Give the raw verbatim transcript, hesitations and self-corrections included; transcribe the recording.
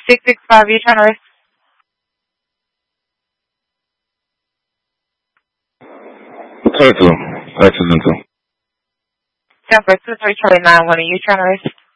six six five, you're trying to arrest? Title, accidental. San Francisco, Charlie nine one, are you trying to arrest?